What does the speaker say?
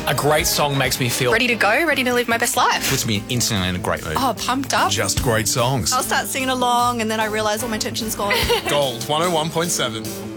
A great song makes me feel Ready to go, ready to live my best life. Puts me instantly in a great mood. Oh, pumped up. Just great songs. I'll start singing along and then I realise all my tension's gone. Gold 101.7.